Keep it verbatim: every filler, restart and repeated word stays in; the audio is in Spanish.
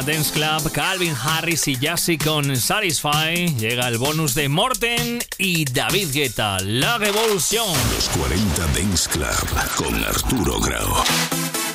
Dance Club, Calvin Harris y Jassy con Satisfy. Llega el bonus de Morten y David Guetta, La Revolución. Los cuarenta Dance Club con Arturo Grau.